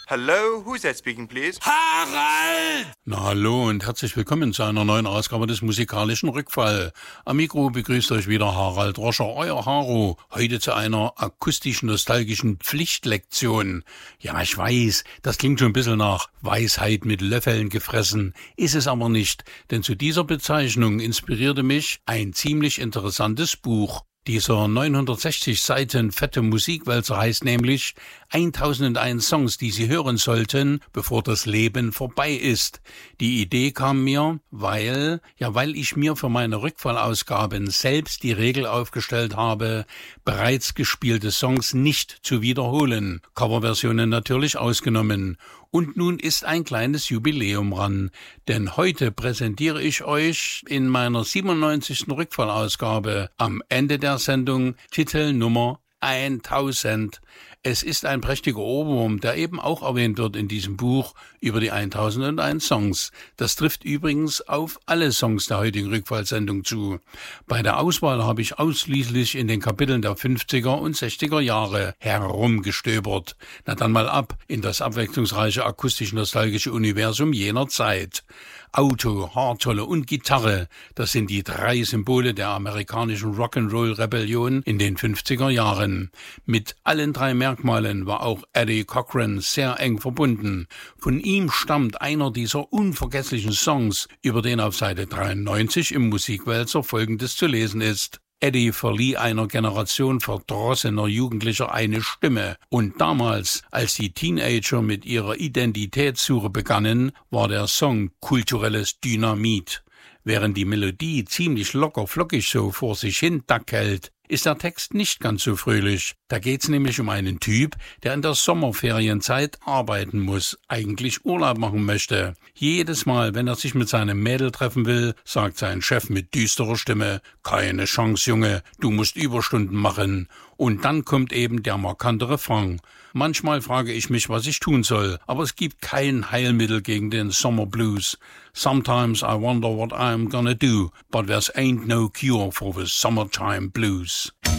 Hello, who's that speaking, please? Harald! Na hallo und herzlich willkommen zu einer neuen Ausgabe des musikalischen Rückfall. Am Mikro begrüßt euch wieder Harald Roscher, euer Haro. Heute zu einer akustisch-nostalgischen Pflichtlektion. Ja, ich weiß, das klingt schon ein bisschen nach Weisheit mit Löffeln gefressen. Ist es aber nicht, denn zu dieser Bezeichnung inspirierte mich ein ziemlich interessantes Buch. Dieser 960 Seiten fette Musikwälzer heißt nämlich 1001 Songs, die Sie hören sollten, bevor das Leben vorbei ist. Die Idee kam mir, weil ich mir für meine Rückfallausgaben selbst die Regel aufgestellt habe, bereits gespielte Songs nicht zu wiederholen, Coverversionen natürlich ausgenommen. Und nun ist ein kleines Jubiläum ran, denn heute präsentiere ich euch in meiner 97. Rückfallausgabe am Ende der Sendung Titel Nummer 1000. Es ist ein prächtiger Ohrwurm, der eben auch erwähnt wird in diesem Buch über die 1001 Songs. Das trifft übrigens auf alle Songs der heutigen Rückfallsendung zu. Bei der Auswahl habe ich ausschließlich in den Kapiteln der 50er und 60er Jahre herumgestöbert. Na dann mal ab in das abwechslungsreiche akustisch-nostalgische Universum jener Zeit. Auto, Haartolle und Gitarre, das sind die drei Symbole der amerikanischen Rock'n'Roll-Rebellion in den 50er Jahren. Mit allen drei Merkmalen war auch Eddie Cochran sehr eng verbunden. Von ihm stammt einer dieser unvergesslichen Songs, über den auf Seite 93 im Musikwälzer Folgendes zu lesen ist. Eddie verlieh einer Generation verdrossener Jugendlicher eine Stimme. Und damals, als die Teenager mit ihrer Identitätssuche begannen, war der Song kulturelles Dynamit. Während die Melodie ziemlich locker flockig so vor sich hin dackelt, ist der Text nicht ganz so fröhlich. Da geht's nämlich um einen Typ, der in der Sommerferienzeit arbeiten muss, eigentlich Urlaub machen möchte. Jedes Mal, wenn er sich mit seinem Mädel treffen will, sagt sein Chef mit düsterer Stimme: "Keine Chance, Junge, du musst Überstunden machen." Und dann kommt eben der markante Refrain. Manchmal frage ich mich, was ich tun soll, aber es gibt kein Heilmittel gegen den Summer Blues. Sometimes I wonder what I'm gonna do, but there ain't no cure for the summertime blues.